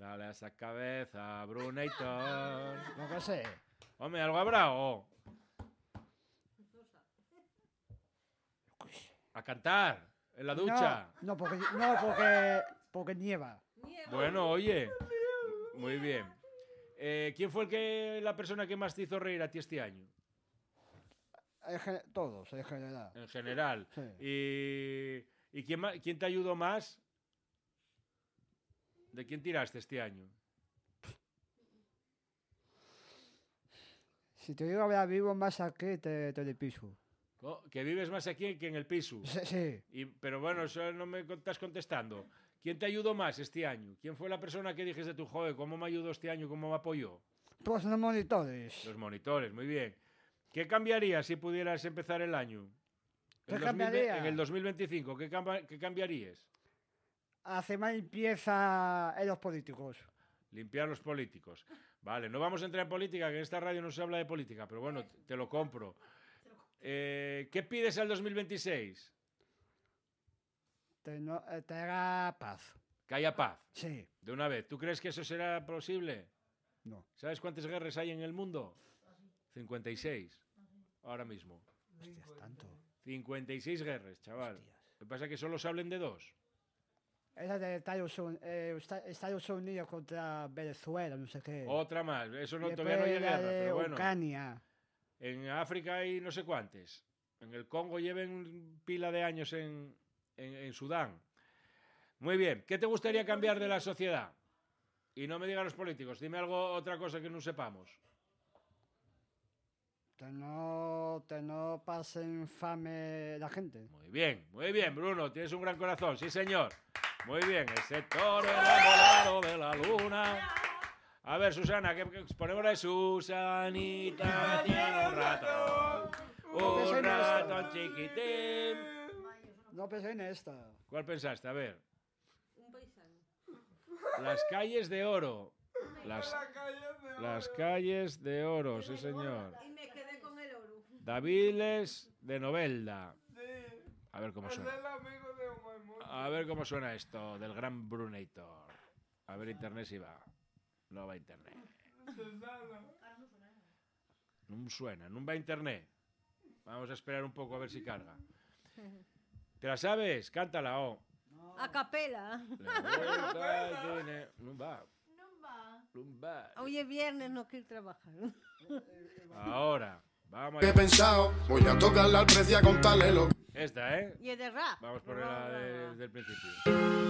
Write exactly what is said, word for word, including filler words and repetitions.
Dale a esa cabeza, Brunator. No que sé. Home, algo habrá, o... A cantar, en la ducha. No, no, porque, no, porque, porque nieva. Bueno, oye, muy bien. Eh, ¿Quién fue el que, la persona que más te hizo reír a ti este año? En gen- todos, en general. En general. Sí. ¿Y, y quién, ma- quién te ayudó más? ¿De quién tiraste este año? Si te digo la verdad, vivo más aquí te, te de piso. Co- Que vives más aquí que en el piso. Sí, sí. Y, pero bueno, eso no me estás contestando. ¿Quién te ayudó más este año? ¿Quién fue la persona que dijiste tú, joder, cómo me ayudó este año, cómo me apoyó? Pues los monitores. Los monitores, muy bien. ¿Qué cambiarías si pudieras empezar el año? ¿Qué El dos mil ve- cambiaría? En el dos mil veinticinco, ¿qué, camba- qué cambiarías? Hace más limpieza en los políticos. Limpiar los políticos. Vale, no vamos a entrar en política, que en esta radio no se habla de política, pero bueno, te lo compro. Eh, ¿Qué pides al dos mil veintiséis? Te, no, eh, te hará paz. Que haya paz, Sí. de una vez. ¿Tú crees que eso será posible? No. ¿Sabes cuántas guerras hay en el mundo? cincuenta y seis. Ahora mismo. Hostias, tanto. cincuenta y seis guerras, chaval. Hostias. Lo que pasa es que solo se hablen de dos. Esa de Estados Unidos, eh, Esta- Estados Unidos contra Venezuela, no sé qué. Otra más. Eso no, Y todavía no hay después la guerra, de pero bueno. Ucrania. En África hay no sé cuántas. En el Congo lleven pila de años en, en, en Sudán. Muy bien. ¿Qué te gustaría cambiar de la sociedad? Y no me digan los políticos. Dime algo, otra cosa que no sepamos. Que no, que no pasen fame la gente. Muy bien, muy bien, Bruno. Tienes un gran corazón. Sí, señor. Muy bien. Ese toro enamorado de la luna. A ver, Susana, que que ponemos la de Susanita tiene un ratón. Un ratón chiquitín. No pensé en esta. ¿Cuál pensaste? A ver. Un paisano. Las calles de oro. Las, las calles de oro, sí, señor. Y me quedé con el oro. Daviles de Novelda. A ver cómo suena. A ver cómo suena esto del gran Brunator. A ver, internet si va. No va internet. No suena, no va internet. Vamos a esperar un poco a ver si carga. ¿Te la sabes? Cántala, oh. A capela. No va, Non va. no va. Hoy es viernes, no quiero trabajar. Ahora, vamos He a... pensado, voy a tocarle al precio a contarle lo Esta, ¿eh? Y es de rap. Vamos a ponerla desde el principio.